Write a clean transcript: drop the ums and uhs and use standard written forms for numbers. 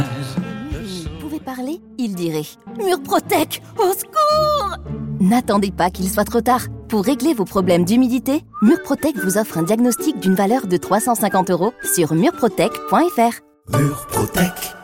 Pouvait parler, il dirait « Murprotec, au secours !» N'attendez pas qu'il soit trop tard. Pour régler vos problèmes d'humidité, Murprotec vous offre un diagnostic d'une valeur de 350 € sur murprotec.fr. Murprotec.